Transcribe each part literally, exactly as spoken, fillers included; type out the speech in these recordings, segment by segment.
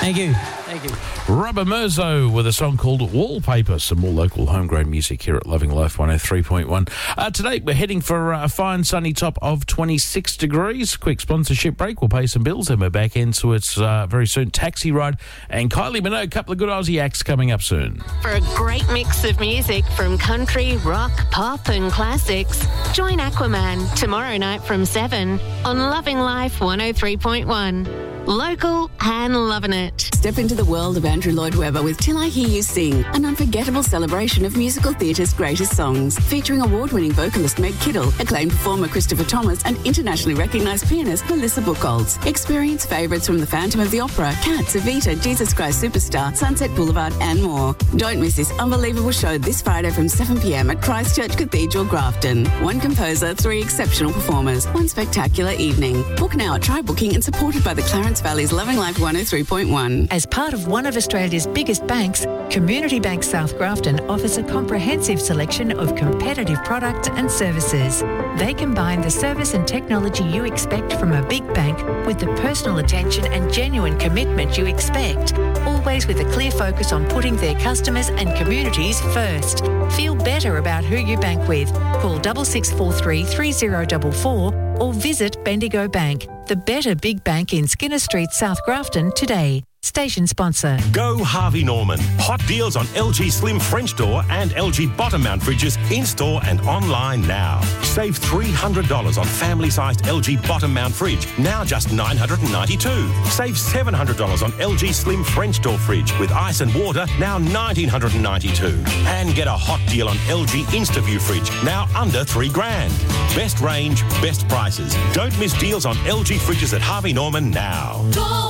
Thank you. Thank you. Rubber Merzo with a song called Wallpaper. Some more local homegrown music here at Loving Life one oh three point one. Uh, today we're heading for uh, a fine sunny top of twenty-six degrees. Quick sponsorship break. We'll pay some bills and we're back into it uh, very soon. Taxi Ride and Kylie Minogue. A couple of good Aussie acts coming up soon. For a great mix of music from country, rock, pop and classics, join Aquaman tomorrow night from seven on Loving Life one oh three point one. Local and loving it. Step into the world of Andrew Lloyd Webber with Till I Hear You Sing, an unforgettable celebration of musical theatre's greatest songs, featuring award-winning vocalist Meg Kittle, acclaimed performer Christopher Thomas, and internationally recognised pianist Melissa Buchholz. Experience favourites from The Phantom of the Opera, Cats, Evita, Jesus Christ Superstar, Sunset Boulevard, and more. Don't miss this unbelievable show this Friday from seven p.m. at Christchurch Cathedral, Grafton. One composer, three exceptional performers, one spectacular evening. Book now at Try Booking and supported by the Clarence Valley's Loving Life one oh three point one. As part of one of Australia's biggest banks, Community Bank South Grafton offers a comprehensive selection of competitive products and services. They combine the service and technology you expect from a big bank with the personal attention and genuine commitment you expect, always with a clear focus on putting their customers and communities first. Feel better about who you bank with. Call six six four three, three zero four four or visit Bendigo Bank, the better big bank in Skinner Street, South Grafton today. Station sponsor. Go Harvey Norman. Hot deals on L G Slim French door and L G bottom mount fridges in-store and online now. Save three hundred dollars on family-sized L G bottom mount fridge, now just nine hundred ninety-two dollars. Save seven hundred dollars on L G Slim French door fridge with ice and water, now one thousand nine hundred ninety-two dollars. And get a hot deal on L G InstaView fridge, now under three grand. Best range, best prices. Don't miss deals on L G fridges at Harvey Norman now. Go!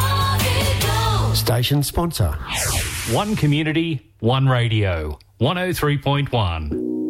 Station sponsor. One community, one radio. one oh three point one.